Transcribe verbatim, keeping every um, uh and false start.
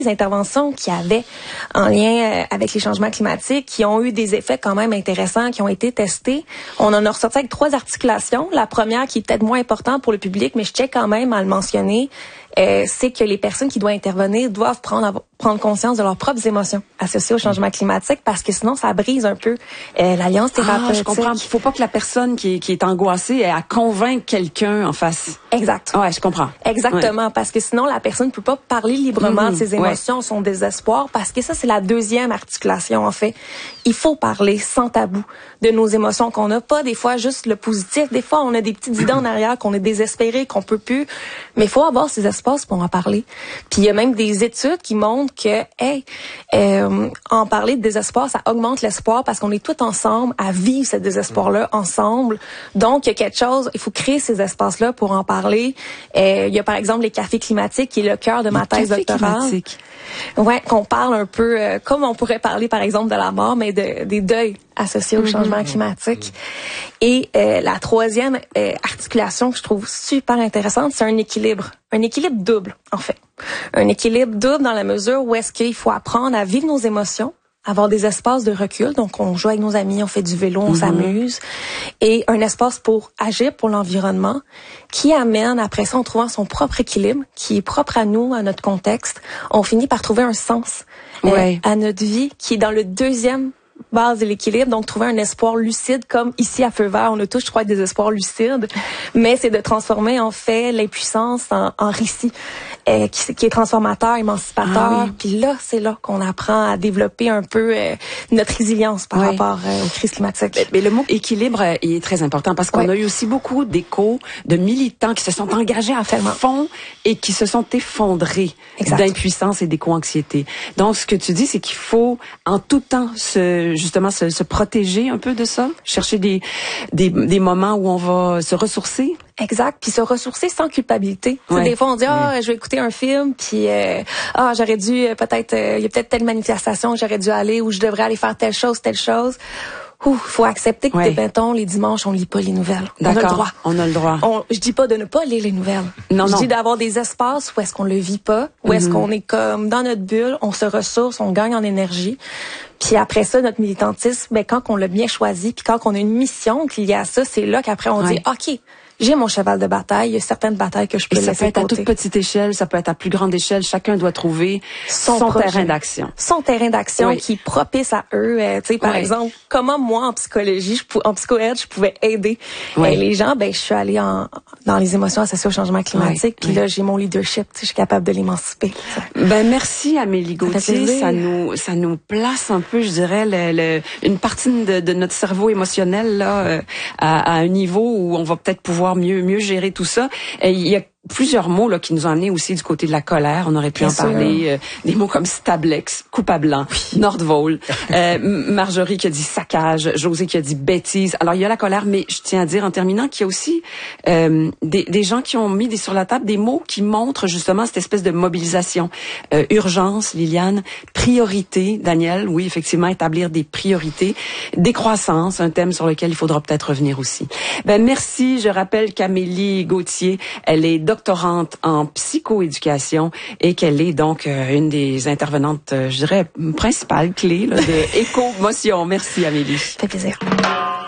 des interventions qui avaient en lien avec les changements climatiques, qui ont eu des effets quand même intéressants, qui ont été testés. On en a ressorti avec trois articulations. La première, qui est peut-être moins importante pour le public, mais je tiens quand même à le mentionner, euh, c'est que les personnes qui doivent intervenir doivent prendre prendre conscience de leurs propres émotions associées au changement climatique, parce que sinon, ça brise un peu euh, l'alliance thérapeutique. Ah, je comprends. Il faut pas que la personne qui est, qui est angoissée ait à convaincre quelqu'un en face. Exact. Ouais, je comprends. Exactement, ouais. Parce que sinon, la personne ne peut pas parler librement mmh, de ses émotions, ouais. son désespoir, parce que ça, c'est la deuxième articulation, en fait. Il faut parler sans tabou de nos émotions qu'on n'a pas, des fois, juste le positif. Des fois, on a des petites idées en arrière, qu'on est désespéré, qu'on peut plus. Mais il faut avoir ces espaces pour en parler. Puis il y a même des études qui montrent que, hey, euh, en parler de désespoir, ça augmente l'espoir parce qu'on est tous ensemble à vivre ce désespoir-là ensemble. Donc, il y a quelque chose, il faut créer ces espaces-là pour en parler. Euh, il y a par exemple les cafés climatiques, qui est le cœur de ma thèse doctorale. Ouais, qu'on parle un peu, euh, comme on pourrait parler par exemple de la mort, mais de, des deuils associés au changement mmh. climatique. Et euh, la troisième euh, articulation que je trouve super intéressante, c'est un équilibre. Un équilibre double, en fait. Un équilibre double dans la mesure où est-ce qu'il faut apprendre à vivre nos émotions, avoir des espaces de recul, donc on joue avec nos amis, on fait du vélo, on mm-hmm. s'amuse, et un espace pour agir pour l'environnement, qui amène après ça, en trouvant son propre équilibre, qui est propre à nous, à notre contexte, on finit par trouver un sens ouais. euh, à notre vie, qui est dans le deuxième base de l'équilibre, donc trouver un espoir lucide, comme ici à Feu Vert, on a tous, je crois, des espoirs lucides, mais c'est de transformer en fait l'impuissance en, en récit, euh, qui, qui est transformateur, émancipateur, ah oui. Puis là, c'est là qu'on apprend à développer un peu euh, notre résilience par oui. rapport euh, aux crises climatiques. Mais, mais le mot équilibre euh, il est très important, parce qu'on oui. a eu aussi beaucoup d'échos de militants qui se sont engagés à faire fond et qui se sont effondrés exact. D'impuissance et d'éco-anxiété. Donc, ce que tu dis, c'est qu'il faut en tout temps se justement se, se protéger un peu de ça, chercher des, des des moments où on va se ressourcer. Exact, puis se ressourcer sans culpabilité. Ouais. Des fois on dit ah oh, je vais écouter un film, puis euh, ah oh, j'aurais dû euh, peut-être il euh, y a peut-être telle manifestation j'aurais dû aller, ou je devrais aller faire telle chose telle chose. Ouh, faut accepter que, ouais. mettons, les dimanches, on lit pas les nouvelles. D'accord. On a le droit. On a le droit. On, je dis pas de ne pas lire les nouvelles. Non, je non. dis d'avoir des espaces où est-ce qu'on le vit pas, où mm-hmm. est-ce qu'on est comme dans notre bulle, on se ressource, on gagne en énergie. Puis après ça, notre militantisme, ben, quand on l'a bien choisi, puis quand on a une mission qu'il y a à ça, c'est là qu'après on ouais. dit, OK, j'ai mon cheval de bataille, il y a certaines batailles que je peux laisser de côté. Et ça peut être à toute petite échelle, ça peut être à plus grande échelle. Chacun doit trouver son, son terrain d'action. Son terrain d'action oui. qui est propice à eux. Euh, tu sais, par oui. exemple, comment moi, en psychologie, je, en psychoède, je pouvais aider oui. euh, les gens. Ben, je suis allée en, dans les émotions associées au changement climatique. Puis oui. là, j'ai mon leadership. Tu sais, je suis capable de l'émanciper. Ben, merci Amélie Gauthier. Ça, ça nous, ça nous place un peu, je dirais, le, le, une partie de, de notre cerveau émotionnel là, euh, à, à un niveau où on va peut-être pouvoir mieux, mieux gérer tout ça. Et il y a plusieurs mots là qui nous ont amenés aussi du côté de la colère. On aurait pu Bien en sûr. parler. Euh, des mots comme stablex, coupe à blanc, oui. Nordvol, euh, Marjorie qui a dit saccage, José qui a dit bêtise. Alors il y a la colère, mais je tiens à dire en terminant qu'il y a aussi euh, des, des gens qui ont mis des, sur la table des mots qui montrent justement cette espèce de mobilisation. Euh, urgence, Liliane, priorité, Daniel, oui effectivement établir des priorités, décroissance, un thème sur lequel il faudra peut-être revenir aussi. Ben merci. Je rappelle qu'Amélie Gauthier, elle est doctorante en psychoéducation et qu'elle est donc euh, une des intervenantes, euh, je dirais, principales clés là, de Éco-motion. Merci Amélie. Ça fait plaisir.